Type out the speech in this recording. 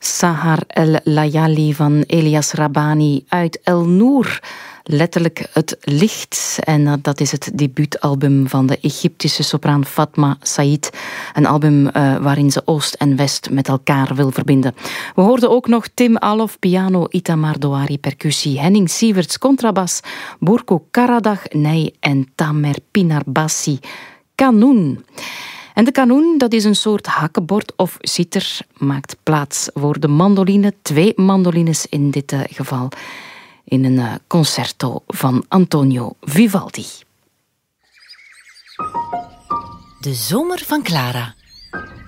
Sahar El Layali van Elias Rabbani uit El Noor. Letterlijk het licht. En dat is het debuutalbum van de Egyptische sopraan Fatma Said. Een album waarin ze Oost en West met elkaar wil verbinden. We hoorden ook nog Tim Alof, piano, Itamar Douari, percussie, Henning Sieverts, contrabas, Burko Karadag, nij en Tamer Pinarbassi, kanoen. En de kanoen, dat is een soort hakkenbord of zither, maakt plaats voor de mandoline. 2 mandolines in dit geval. In een concerto van Antonio Vivaldi. De zomer van Clara.